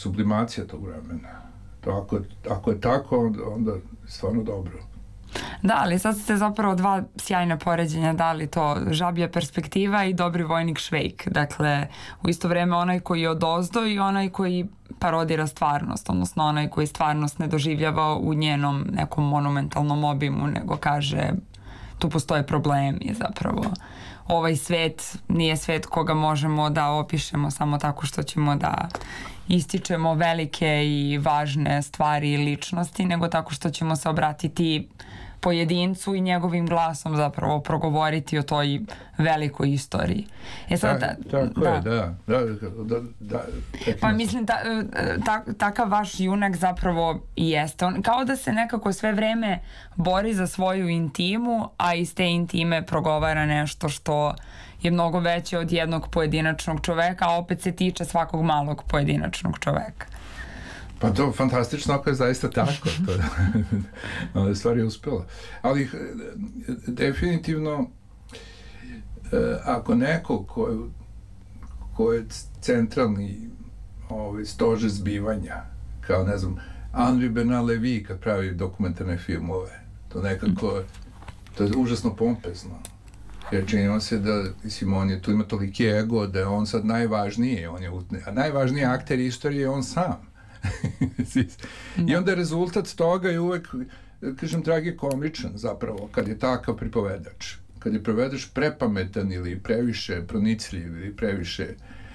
sublimacija tog vremena. Ako je tako, onda je stvarno dobro. Da, ali sad ste zapravo dva sjajna poređenja dali, to Žablja perspektiva i Dobri vojnik Švejk. Dakle, u isto vreme onaj koji je odozdo i onaj koji parodira stvarnost, odnosno onaj koji stvarnost ne doživljava u njenom nekom monumentalnom obimu, nego kaže tu postoje problemi zapravo. Ovaj svet nije svet koga možemo da opišemo samo tako što ćemo da ističemo velike i važne stvari i ličnosti, nego tako što ćemo se obratiti pojedincu i njegovim glasom zapravo progovoriti o toj velikoj istoriji. Pa mislim, takav vaš junak zapravo i jeste. On kao da se nekako sve vreme bori za svoju intimu, a iz te intime progovara nešto što je mnogo veće od jednog pojedinačnog čoveka, a opet se tiče svakog malog pojedinačnog čoveka. Pa to je fantastično ako je zaista tako. Onda stvar je uspela. Ali definitivno ako neko ko je centralni stožer zbivanja, kao ne znam, Henri Bernard Lévy kad pravi dokumentarne filmove, to nekako, to je užasno pompezno. Jer čini on se da, mislim, on je tu ima toliki ego da je on sad najvažniji, a najvažniji akter istorije je on sam. I onda rezultat toga je uvek, kažem, tragikomičan zapravo, kad je takav pripovedač. Kad je pripovedač prepametan ili previše pronicljiv ili previše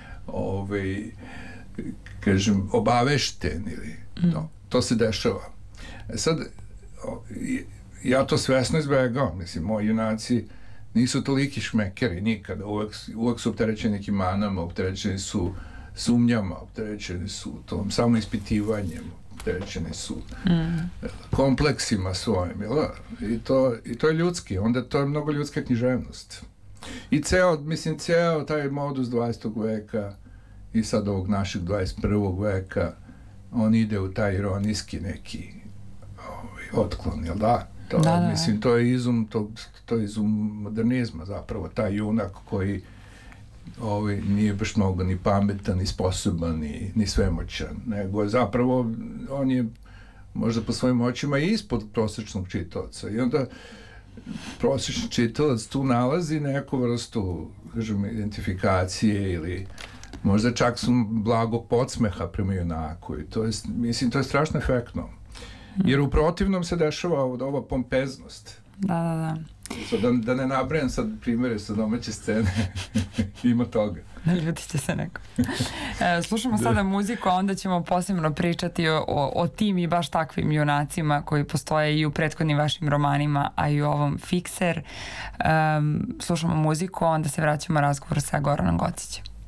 kažem, obavešten ili to se dešava. Sad, ja to svesno izbegavam, mislim, moji junaci nisu toliki šmekeri nikada, uvek su opterećeni nekim manama, opterećeni su sumnjama, opterećeni su tom samoispitivanjem, opterećeni su kompleksima svojim, i to je ljudski, onda to je mnogo ljudska književnost. I ceo taj modus 20. veka i sad ovog našeg 21. veka, on ide u taj ironijski neki otklon, jel da? Mislim, to je izum modernizma zapravo, taj junak koji nije baš mnogo ni pametan, ni sposoban, ni svemoćan, nego zapravo on je možda po svojim očima ispod prosječnog čitaoca i onda prosječni čitalac tu nalazi neku vrstu, kažem, identifikacije ili možda čak su blagog podsmeha prema junaku i to je, mislim, to je strašno efektno. Jer u protivnom se dešava ova pompeznost. Da. Da ne nabrajam sad primere sa domaće scene, ima toga. Ljuti će se neko. Slušamo sada muziku, a onda ćemo posebno pričati o tim i baš takvim junacima koji postoje i u prethodnim vašim romanima, a i u ovom Fikser. Slušamo muziku, a onda se vraćamo razgovoru sa Goranom Gocićem.